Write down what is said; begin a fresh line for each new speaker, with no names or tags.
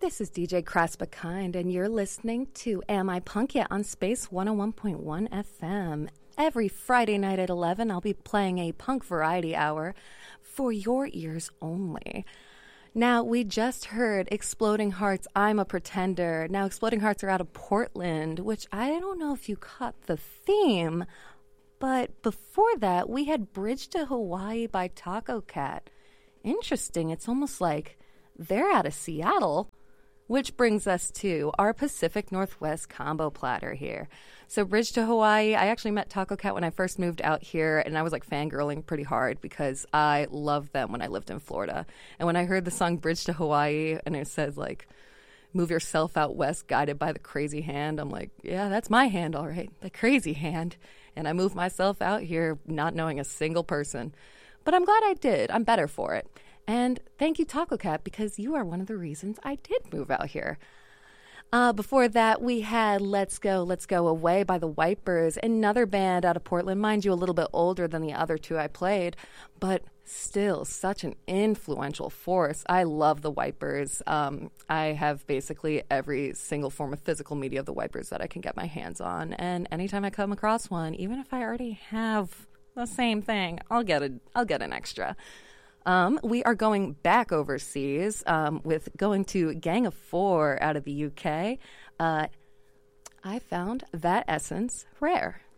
This is DJ Craspakind, and you're listening to Am I Punk Yet on Space 101.1 FM. Every Friday night at 11, I'll be playing a punk variety hour for your ears only. Now, we just heard Exploding Hearts, I'm a Pretender. Now, Exploding Hearts are out of Portland, which I don't know if you caught the theme, but before that, we had Bridge to Hawaii by Taco Cat. Interesting, it's almost like they're out of Seattle, which brings us to our Pacific Northwest combo platter here. So Bridge to Hawaii, I actually met Taco Cat when I first moved out here, and I was like fangirling pretty hard because I loved them when I lived in Florida. And when I heard the song Bridge to Hawaii, and it says like, move yourself out west guided by the crazy hand, I'm like, yeah, that's my hand, all right, the crazy hand. And I moved myself out here not knowing a single person. But I'm glad I did. I'm better for it. And thank you, Taco Cat, because you are one of the reasons I did move out here. Before that, we had Let's Go Away by the Wipers, another band out of Portland, mind you, a little bit older than the other two I played, but still such an influential force. I love the Wipers. I have basically every single form of physical media of the Wipers that I can get my hands on, and anytime I come across one, even if I already have the same thing, I'll get an extra. We are going back overseas with going to Gang of Four out of the UK. I found That Essence rare.